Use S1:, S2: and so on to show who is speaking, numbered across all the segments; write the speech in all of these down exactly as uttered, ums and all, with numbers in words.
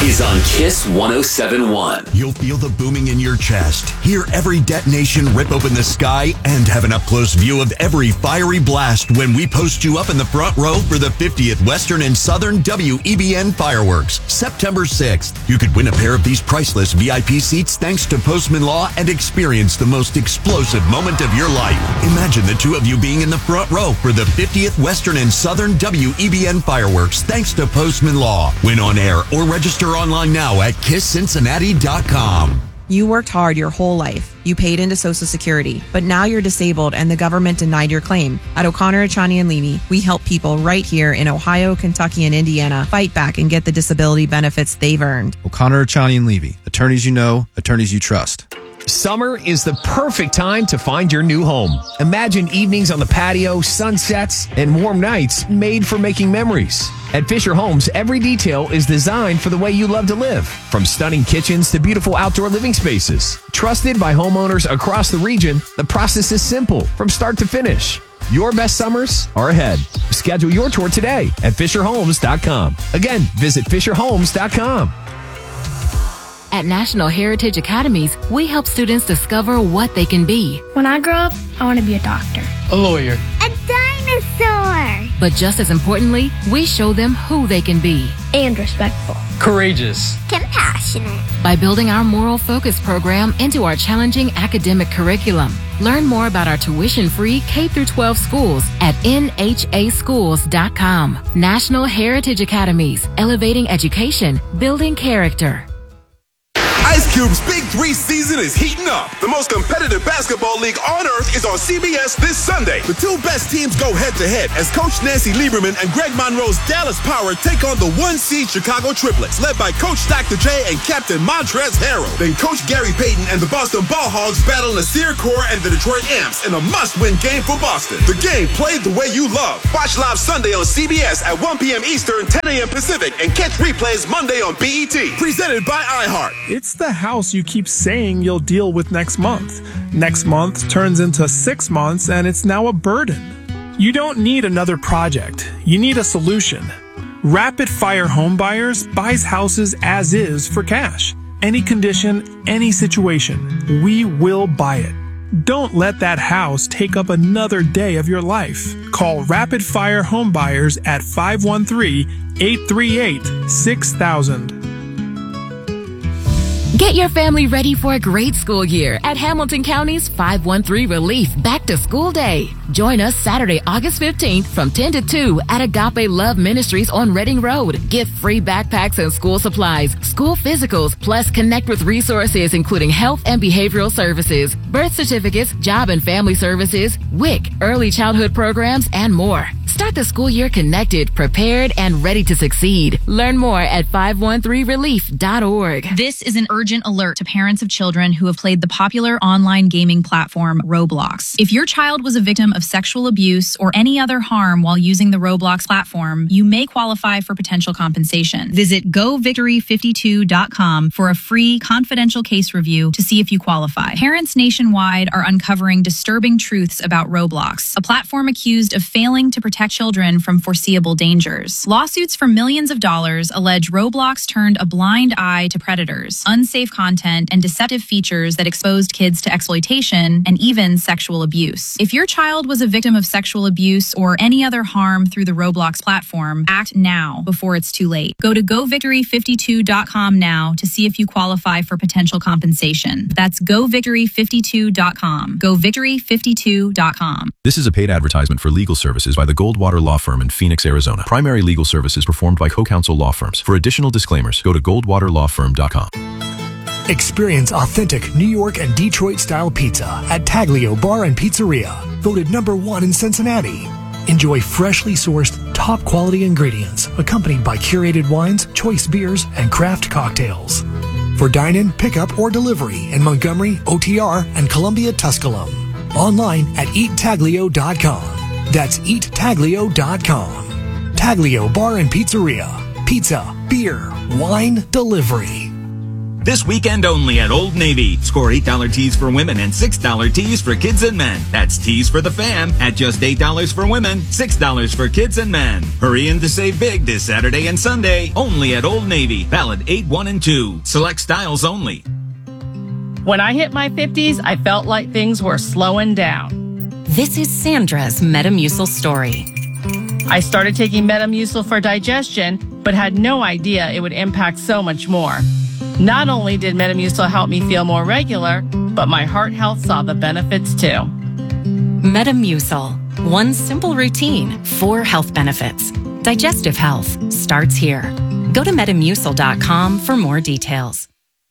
S1: is on Kiss one oh seven point one.
S2: You'll feel the booming in your chest, hear every detonation rip open the sky, and have an up-close view of every fiery blast when we post you up in the front row for the fiftieth Western and Southern W E B N fireworks, September sixth. You could win a pair of these priceless V I P seats thanks to Postman Law and experience the most explosive moment of your life. Imagine the two of you being in the front row for the fiftieth Western and Southern W E B N fireworks thanks to Postman Law. Win on air or register online now at kiss cincinnati dot com.
S3: You worked hard your whole life. You paid into Social Security, but now you're disabled and the government denied your claim. At O'Connor, Achani and Levy, we help people right here in Ohio, Kentucky, and Indiana fight back and get the disability benefits they've earned.
S4: O'Connor, Achani and Levy, attorneys you know, attorneys you trust.
S5: Summer is the perfect time to find your new home. Imagine evenings on the patio, sunsets, and warm nights made for making memories. At Fisher Homes, every detail is designed for the way you love to live. From stunning kitchens to beautiful outdoor living spaces. Trusted by homeowners across the region, the process is simple from start to finish. Your best summers are ahead. Schedule your tour today at fisher homes dot com. Again, visit fisher homes dot com.
S6: At National Heritage Academies, we help students discover what they can be.
S7: When I grow up, I want to be a doctor.
S8: A lawyer.
S7: A dinosaur.
S6: But just as importantly, we show them who they can be.
S7: And respectful.
S8: Courageous.
S7: Compassionate.
S6: By building our Moral Focus program into our challenging academic curriculum. Learn more about our tuition-free K through twelve schools at N H A schools dot com. National Heritage Academies, elevating education, building character.
S9: Ice Cube's Big Three season is heating up. The most competitive basketball league on earth is on C B S this Sunday. The two best teams go head-to-head as Coach Nancy Lieberman and Greg Monroe's Dallas Power take on the one-seed Chicago Triplets, led by Coach Doctor J and Captain Montrezl Harrell. Then Coach Gary Payton and the Boston Ball Hogs battle Nasir Kaur and the Detroit Amps in a must-win game for Boston. The game played the way you love. Watch live Sunday on C B S at one p.m. Eastern, ten a.m. Pacific, and catch replays Monday on B E T. Presented by iHeart.
S10: It's the house you keep saying you'll deal with next month. Next month turns into six months and it's now a burden. You don't need another project. You need a solution. Rapid Fire Home Buyers buys houses as is for cash. Any condition, any situation, we will buy it. Don't let that house take up another day of your life. Call Rapid Fire Home Buyers at five one three, eight three eight, six thousand.
S6: Get your family ready for a great school year at Hamilton County's five one three Relief Back to School Day. Join us Saturday, August fifteenth from ten to two at Agape Love Ministries on Reading Road. Get free backpacks and school supplies, school physicals, plus connect with resources including health and behavioral services, birth certificates, job and family services, W I C, early childhood programs, and more. Start the school year connected, prepared, and ready to succeed. Learn more at five one three relief dot org.
S11: This is an urgent alert to parents of children who have played the popular online gaming platform Roblox. If your child was a victim of sexual abuse or any other harm while using the Roblox platform, you may qualify for potential compensation. Visit go victory fifty-two dot com for a free confidential case review to see if you qualify. Parents nationwide are uncovering disturbing truths about Roblox, a platform accused of failing to protect children from foreseeable dangers. Lawsuits for millions of dollars allege Roblox turned a blind eye to predators, unsafe content, and deceptive features that exposed kids to exploitation and even sexual abuse. If your child was a victim of sexual abuse or any other harm through the Roblox platform, act now before it's too late. Go to go victory fifty-two dot com now to see if you qualify for potential compensation. That's go victory fifty-two dot com. go victory fifty-two dot com.
S12: This is a paid advertisement for legal services by the Goldwater Law Firm in Phoenix, Arizona. Primary legal services performed by co-counsel law firms. For additional disclaimers, go to goldwater law firm dot com.
S13: Experience authentic New York and Detroit-style pizza at Taglio Bar and Pizzeria, voted number one in Cincinnati. Enjoy freshly sourced, top-quality ingredients accompanied by curated wines, choice beers, and craft cocktails. For dine-in, pickup, or delivery in Montgomery, O T R, and Columbia, Tusculum. Online at eat taglio dot com. That's eat taglio dot com. Taglio Bar and Pizzeria. Pizza, beer, wine, delivery.
S8: This weekend only at Old Navy. Score eight dollar tees for women and six dollar tees for kids and men. That's tees for the fam at just eight dollars for women, six dollars for kids and men. Hurry in to save big this Saturday and Sunday only at Old Navy. Valid eight, one, and two. Select styles only.
S14: When I hit my fifties, I felt like things were slowing down.
S15: This is Sandra's Metamucil story.
S14: I started taking Metamucil for digestion, but had no idea it would impact so much more. Not only did Metamucil help me feel more regular, but my heart health saw the benefits too.
S15: Metamucil. One simple routine, four health benefits. Digestive health starts here. Go to metamucil dot com for more details.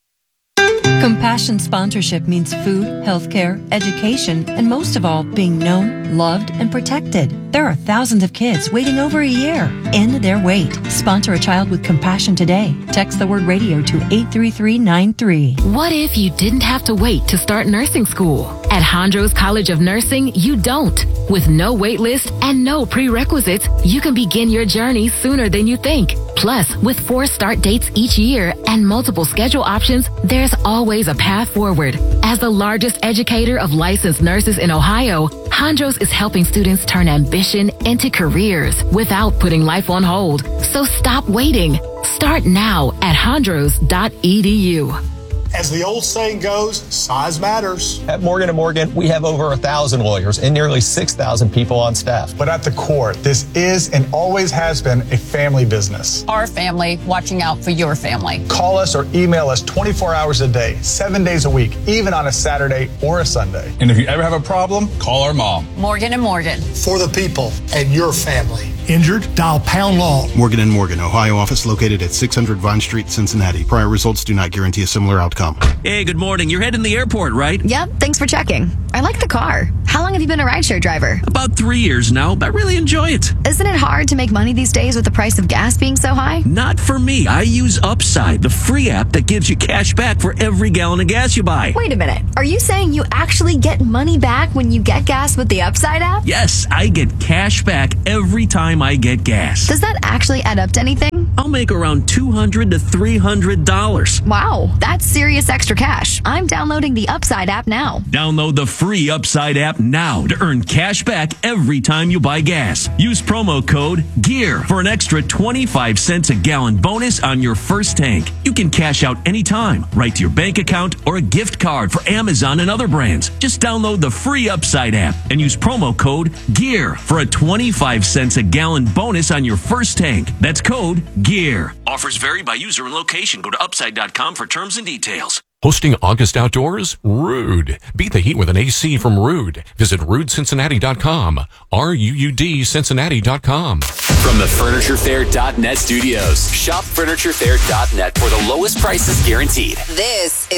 S16: Compassion sponsorship means food, healthcare, education, and most of all, being known, loved, and protected. There are thousands of kids waiting over a year. End their wait. Sponsor a child with compassion today. Text the word radio to eight three three nine three.
S6: What if you didn't have to wait to start nursing school? At Hondros College of Nursing, you don't. With no wait list and no prerequisites, you can begin your journey sooner than you think. Plus, with four start dates each year and multiple schedule options, there's always a path forward. As the largest educator of licensed nurses in Ohio, Hondros is helping students turn ambition into careers without putting life on hold. So stop waiting. Start now at hondros dot e d u.
S17: As the old saying goes, size matters.
S18: At Morgan and Morgan, we have over a thousand lawyers and nearly six thousand people on staff.
S17: But at the core, this is and always has been a family business.
S19: Our family watching out for your family.
S17: Call us or email us twenty-four hours a day, seven days a week, even on a Saturday or a Sunday.
S20: And if you ever have a problem, call our mom.
S19: Morgan and Morgan.
S17: For the people and your family.
S13: Injured? Dial pound law.
S21: Morgan and Morgan, Ohio office located at six hundred Vine Street, Cincinnati. Prior results do not guarantee a similar outcome.
S22: Hey, good morning. You're heading to the airport, right?
S23: Yep, thanks for checking. I like the car. How long have you been a rideshare driver?
S22: About three years now, but I really enjoy it.
S23: Isn't it hard to make money these days with the price of gas being so high?
S22: Not for me. I use Upside, the free app that gives you cash back for every gallon of gas you buy.
S23: Wait a minute. Are you saying you actually get money back when you get gas with the Upside app?
S22: Yes, I get cash back every time I get gas.
S23: Does that actually add up to anything?
S22: I'll make around two hundred to three hundred dollars.
S23: Wow, that's serious extra cash. I'm downloading the Upside app now.
S22: Download the free Upside app now to earn cash back every time you buy gas. Use promo code GEAR for an extra twenty-five cents a gallon bonus on your first tank. You can cash out anytime, right to your bank account or a gift card for Amazon and other brands. Just download the free Upside app and use promo code GEAR for a twenty-five cents a gallon bonus on your first tank. That's code GEAR. Offers vary by user and location. Go to upside dot com for terms and details.
S24: Hosting August Outdoors? Ruud. Beat the heat with an A C from Ruud. Visit ruud cincinnati dot com. R U U D Cincinnati dot com.
S1: From the furniture fair dot net studios, shop furniture fair dot net for the lowest prices guaranteed.
S25: This is